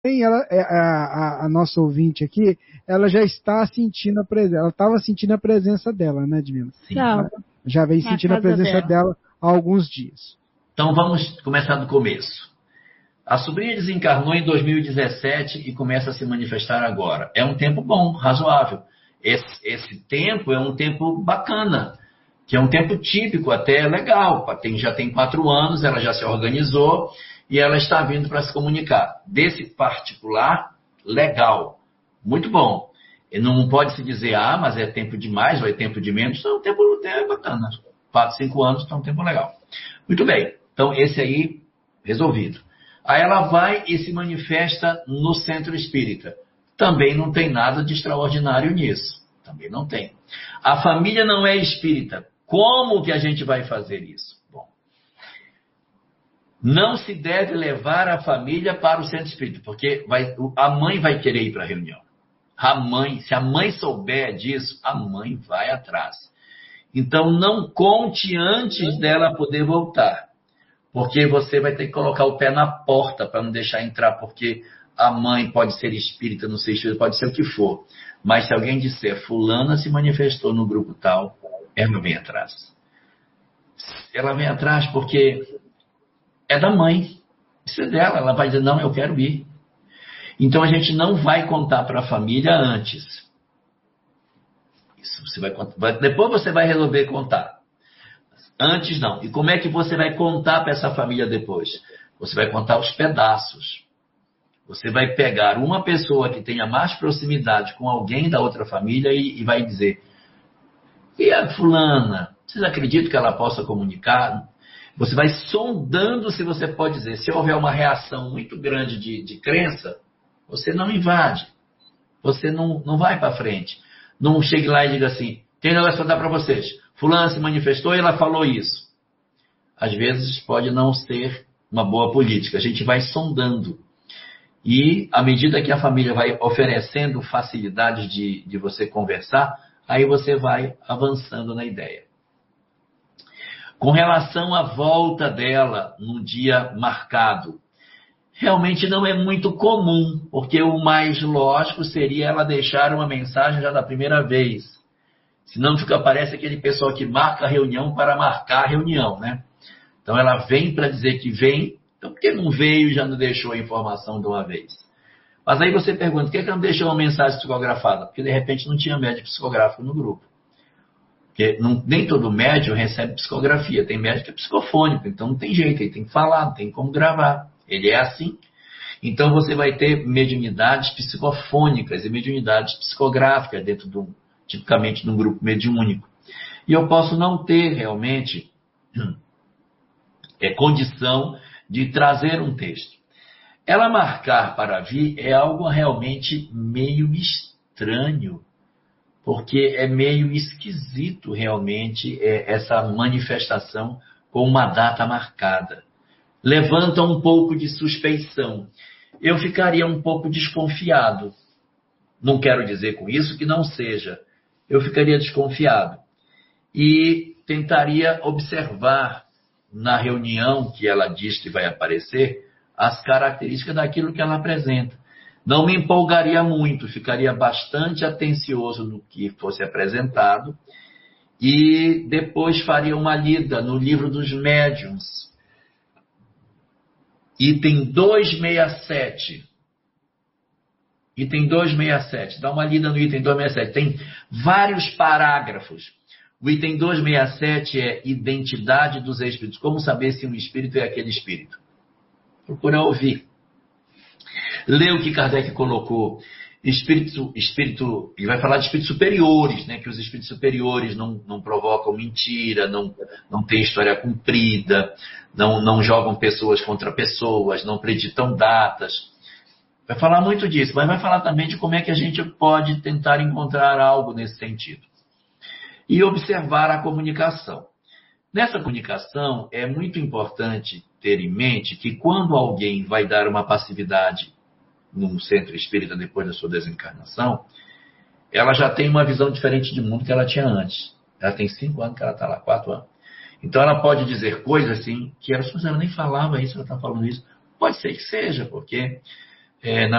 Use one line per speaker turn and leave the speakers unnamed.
ela, a nossa ouvinte aqui, ela já está sentindo a presença, ela estava sentindo a presença dela, né, Divina?
Sim. Ela
já vem sentindo a presença dela há alguns dias.
Então vamos começar do começo. A sobrinha desencarnou em 2017 e começa a se manifestar agora. É um tempo bom, razoável. Esse tempo é um tempo bacana, que é um tempo típico, até legal. Já tem 4 anos, ela já se organizou e ela está vindo para se comunicar. Desse particular, legal, muito bom. E não pode se dizer, mas é tempo demais ou é tempo de menos. Então, o tempo é bacana. 4, 5 anos, então é um tempo legal. Muito bem, então esse aí, resolvido. Aí ela vai e se manifesta no centro espírita. Também não tem nada de extraordinário nisso. Também não tem. A família não é espírita. Como que a gente vai fazer isso? Bom, não se deve levar a família para o centro espírita, porque a mãe vai querer ir para a reunião. Se a mãe souber disso, a mãe vai atrás. Então não conte antes dela poder voltar. Porque você vai ter que colocar o pé na porta para não deixar entrar, porque a mãe pode ser espírita, não ser espírita, pode ser o que for. Mas se alguém disser, fulana se manifestou no grupo tal, ela vem atrás. Ela vem atrás porque é da mãe. Isso é dela. Ela vai dizer, não, eu quero ir. Então a gente não vai contar para a família antes. Isso você vai contar. Depois você vai resolver contar. Antes não. E como é que você vai contar para essa família depois? Você vai contar os pedaços. Você vai pegar uma pessoa que tenha mais proximidade com alguém da outra família e vai dizer, e a fulana, vocês acreditam que ela possa comunicar? Você vai sondando se você pode dizer. Se houver uma reação muito grande de crença, você não invade. Você não vai para frente. Não chegue lá e diga assim, tem negócio para dar para vocês. Fulana se manifestou e ela falou isso. Às vezes pode não ser uma boa política. A gente vai sondando. E à medida que a família vai oferecendo facilidades de você conversar, aí você vai avançando na ideia. Com relação à volta dela num dia marcado, realmente não é muito comum, porque o mais lógico seria ela deixar uma mensagem já da primeira vez. Senão parece aquele pessoal que marca a reunião para marcar a reunião, né? Então ela vem para dizer que vem, então por que não veio e já não deixou a informação de uma vez? Mas aí você pergunta, por que ela não deixou uma mensagem psicografada? Porque de repente não tinha médium psicográfico no grupo. Porque nem todo médium recebe psicografia, tem médium que é psicofônico, então não tem jeito, ele tem que falar, não tem como gravar. Ele é assim. Então você vai ter mediunidades psicofônicas e mediunidades psicográficas tipicamente num grupo mediúnico. E eu posso não ter realmente condição de trazer um texto. Ela marcar para vir é algo realmente meio estranho, porque é meio esquisito realmente essa manifestação com uma data marcada. Levanta um pouco de suspeição. Eu ficaria um pouco desconfiado. Não quero dizer com isso que não seja. Eu ficaria desconfiado. E tentaria observar na reunião que ela diz que vai aparecer as características daquilo que ela apresenta. Não me empolgaria muito, ficaria bastante atencioso no que fosse apresentado e depois faria uma lida no livro dos médiuns. Item 267. Item 267. Dá uma lida no item 267. Tem vários parágrafos. O item 267 é identidade dos espíritos. Como saber se um espírito é aquele espírito? Procura ouvir. Lê o que Kardec colocou. Espírito, ele vai falar de espíritos superiores, né? Que os espíritos superiores não provocam mentira, não têm história cumprida, não jogam pessoas contra pessoas, não preditam datas. Vai falar muito disso, mas vai falar também de como é que a gente pode tentar encontrar algo nesse sentido. E observar a comunicação. Nessa comunicação, é muito importante ter em mente que quando alguém vai dar uma passividade num centro espírita depois da sua desencarnação, ela já tem uma visão diferente de mundo que ela tinha antes. Ela tem 5 anos que ela está lá, 4 anos. Então ela pode dizer coisas assim, que ela nem falava isso, ela está falando isso. Pode ser que seja, porque na